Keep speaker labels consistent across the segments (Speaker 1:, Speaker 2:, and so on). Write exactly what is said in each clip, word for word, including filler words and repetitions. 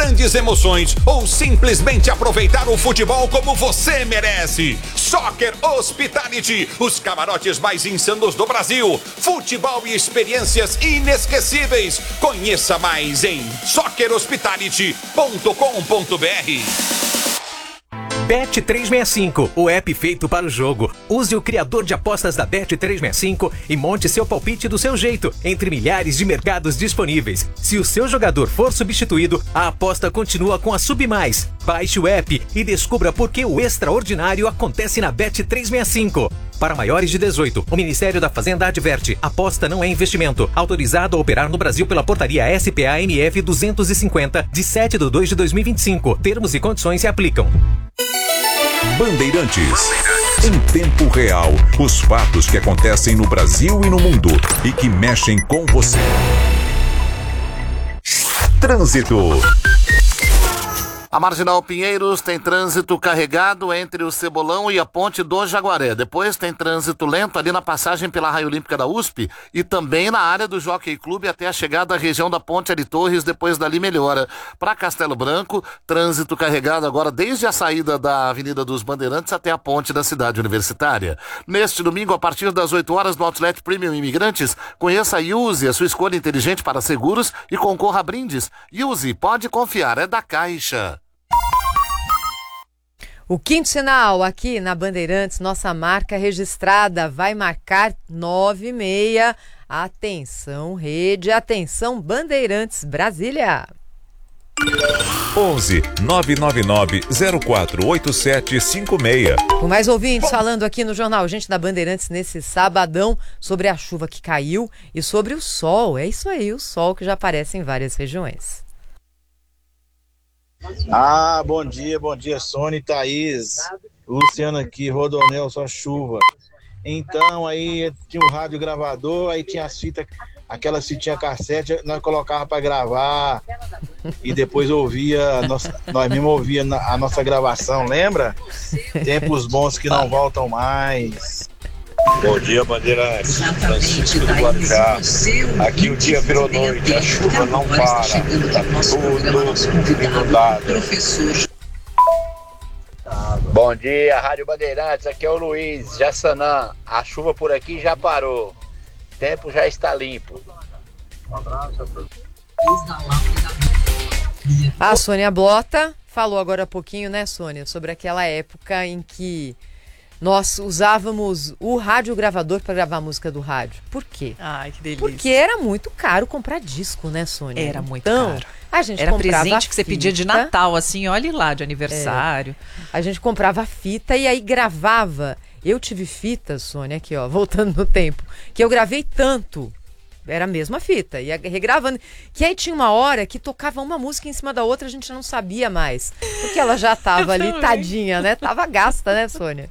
Speaker 1: grandes emoções ou simplesmente aproveitar o futebol como você merece. Soccer Hospitality, os camarotes mais insanos do Brasil. Futebol e experiências inesquecíveis. Conheça mais em soccer hospitality ponto com ponto b r.
Speaker 2: Bet trezentos e sessenta e cinco, o app feito para o jogo. Use o criador de apostas da Bet trezentos e sessenta e cinco e monte seu palpite do seu jeito, entre milhares de mercados disponíveis. Se o seu jogador for substituído, a aposta continua com a Submais. Baixe o app e descubra por que o extraordinário acontece na Bet trezentos e sessenta e cinco. Para maiores de dezoito, o Ministério da Fazenda adverte: aposta não é investimento. Autorizado a operar no Brasil pela portaria S P A M F duzentos e cinquenta, de sete de dois de dois mil e vinte e cinco. Termos e condições se aplicam.
Speaker 3: Bandeirantes. Em tempo real, os fatos que acontecem no Brasil e no mundo e que mexem com você. Trânsito.
Speaker 4: A Marginal Pinheiros tem trânsito carregado entre o Cebolão e a Ponte do Jaguaré. Depois tem trânsito lento ali na passagem pela Raia Olímpica da U S P e também na área do Jockey Clube até a chegada à região da Ponte Ari Torres. Depois dali melhora. Para Castelo Branco, trânsito carregado agora desde a saída da Avenida dos Bandeirantes até a ponte da Cidade Universitária. Neste domingo, a partir das oito horas, no Outlet Premium Imigrantes, conheça a Yuzi, a sua escolha inteligente para seguros, e concorra a brindes. Yuzi, pode confiar, é da Caixa.
Speaker 5: O quinto sinal aqui na Bandeirantes, nossa marca registrada, vai marcar nove e meia. Atenção, rede, atenção, Bandeirantes, Brasília.
Speaker 3: onze nove nove nove zero quatro oito sete cinco seis.
Speaker 5: Com mais ouvintes falando aqui no Jornal Gente da Bandeirantes nesse sabadão sobre a chuva que caiu e sobre o sol. É isso aí, o sol que já aparece em várias regiões.
Speaker 6: Ah, bom dia, bom dia, Sônia e Thaís. Luciano aqui, Rodonel, só chuva. Então, aí tinha um rádio gravador, aí tinha as fitas, aquela fitinha cassete, nós colocava para gravar e depois ouvia, nós, nós mesmo ouvia a nossa gravação, lembra? Tempos bons que não voltam mais.
Speaker 7: Bom dia, Bandeirantes. Francisco do Guarujá. Aqui o dia virou noite, a chuva não para, tá tudo inundado.
Speaker 8: Bom dia, Rádio Bandeirantes. Aqui é o Luiz, Jassanã. A chuva por aqui já parou. O tempo já está limpo.
Speaker 7: Um abraço a todos.
Speaker 5: A Sônia Blota falou agora há pouquinho, né, Sônia, sobre aquela época em que nós usávamos o radiogravador para gravar a música do rádio. Por quê?
Speaker 9: Ai, que delícia.
Speaker 5: Porque era muito caro comprar disco, né, Sônia?
Speaker 9: Era muito
Speaker 5: então,
Speaker 9: caro.
Speaker 5: A gente
Speaker 9: era
Speaker 5: comprava
Speaker 9: presente que você
Speaker 5: fita,
Speaker 9: pedia de Natal, assim, olha lá, de aniversário.
Speaker 5: É. A gente comprava fita e aí gravava. Eu tive fita, Sônia, aqui, ó, voltando no tempo, que eu gravei tanto. Era a mesma fita, ia regravando. Que aí tinha uma hora que tocava uma música em cima da outra, a gente não sabia mais. Porque ela já tava ali, tadinha, né? Tava gasta, né, Sônia?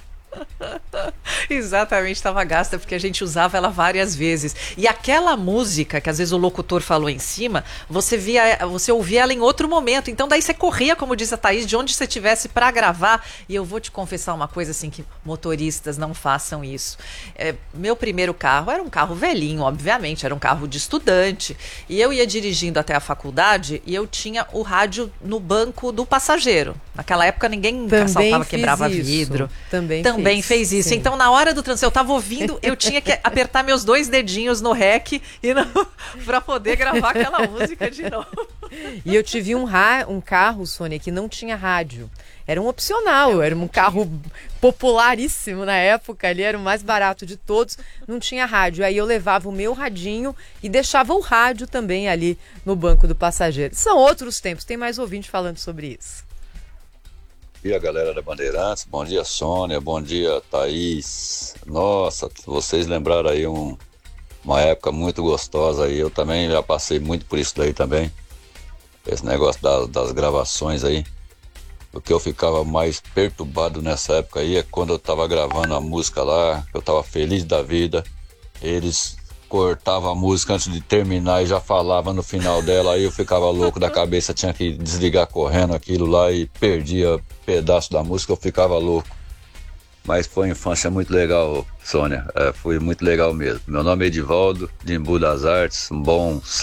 Speaker 9: Exatamente, estava gasta porque a gente usava ela várias vezes. E aquela música que às vezes o locutor falou em cima, você via, você ouvia ela em outro momento. Então daí você corria, como diz a Thaís, de onde você estivesse para gravar. E eu vou te confessar uma coisa assim, que motoristas não façam isso. É, meu primeiro carro era um carro velhinho, obviamente, era um carro de estudante. E eu ia dirigindo até a faculdade e eu tinha o rádio no banco do passageiro. Naquela época ninguém assaltava, quebrava
Speaker 5: isso.
Speaker 9: vidro.
Speaker 5: Também,
Speaker 9: Também
Speaker 5: fez,
Speaker 9: fez isso.
Speaker 5: sim.
Speaker 9: Então, na hora do trânsito, eu tava ouvindo, eu tinha que apertar meus dois dedinhos no rec e no, pra poder gravar aquela música de novo.
Speaker 5: E eu tive um, ra- um carro, Sônia, que não tinha rádio. Era um opcional, era um carro popularíssimo na época, ali era o mais barato de todos, não tinha rádio. Aí eu levava o meu radinho e deixava o rádio também ali no banco do passageiro. São outros tempos, tem mais ouvinte falando sobre isso.
Speaker 10: Bom dia, galera da Bandeirantes, bom dia, Sônia, bom dia, Thaís. Nossa, vocês lembraram aí um, uma época muito gostosa aí, eu também já passei muito por isso daí também, esse negócio da, das gravações aí. O que eu ficava mais perturbado nessa época aí é quando eu tava gravando a música lá, eu tava feliz da vida, eles cortavam a música antes de terminar e já falava no final dela, aí eu ficava louco da cabeça, tinha que desligar correndo aquilo lá e perdia pedaço da música, eu ficava louco. Mas foi uma infância muito legal, Sônia, é, foi muito legal mesmo. Meu nome é Edivaldo, de Embu das Artes, um bom